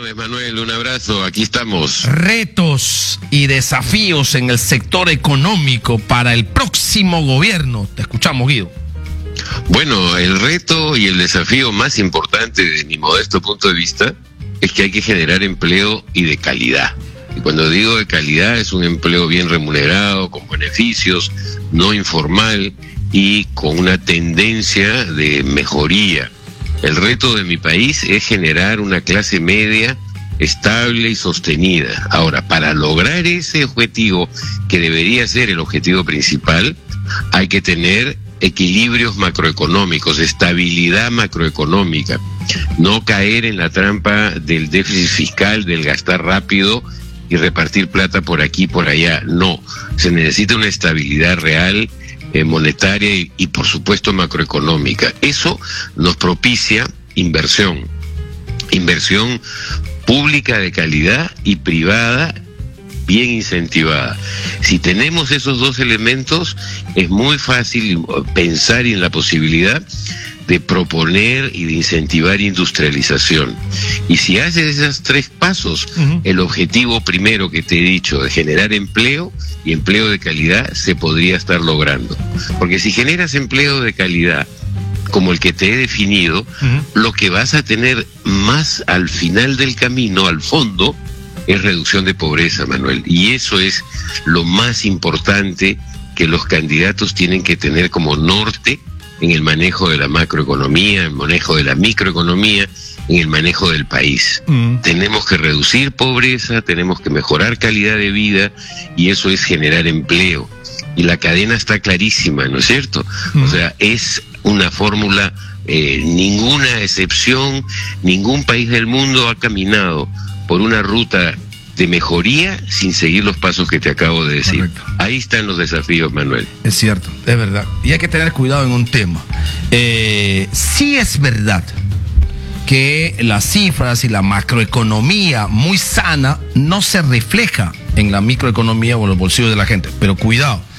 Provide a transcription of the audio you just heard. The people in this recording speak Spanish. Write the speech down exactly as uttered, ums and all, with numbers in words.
Bendiciones, Manuel, un abrazo, aquí estamos. Retos y desafíos en el sector económico para el próximo gobierno. Te escuchamos, Guido. Bueno, el reto y el desafío más importante de mi modesto punto de vista es que hay que generar empleo y de calidad. Y cuando digo de calidad es un empleo bien remunerado, con beneficios, no informal y con una tendencia de mejoría. El reto de mi país es generar una clase media estable y sostenida. Ahora, para lograr ese objetivo, que debería ser el objetivo principal, hay que tener equilibrios macroeconómicos, estabilidad macroeconómica, no caer en la trampa del déficit fiscal, del gastar rápido y repartir plata por aquí y por allá. No, se necesita una estabilidad real, Eh, monetaria y, y por supuesto macroeconómica. Eso nos propicia inversión, inversión pública de calidad y privada bien incentivada. Si tenemos esos dos elementos, es muy fácil pensar en la posibilidad de proponer y de incentivar industrialización. Y si haces esos tres pasos, uh-huh. el objetivo primero que te he dicho, de generar empleo y empleo de calidad, se podría estar logrando. Porque si generas empleo de calidad, como el que te he definido, uh-huh. lo que vas a tener más al final del camino, al fondo, es reducción de pobreza, Manuel. Y eso es lo más importante que los candidatos tienen que tener como norte en el manejo de la macroeconomía, en el manejo de la microeconomía, en el manejo del país. Mm. Tenemos que reducir pobreza, tenemos que mejorar calidad de vida, y eso es generar empleo. Y la cadena está clarísima, ¿no es cierto? Mm. O sea, es una fórmula, eh, ninguna excepción, ningún país del mundo ha caminado por una ruta de mejoría sin seguir los pasos que te acabo de decir. Correcto. Ahí están los desafíos, Manuel. Es cierto, es verdad. Y hay que tener cuidado en un tema. Eh, sí es verdad que las cifras y la macroeconomía muy sana no se refleja en la microeconomía o en los bolsillos de la gente. Pero cuidado.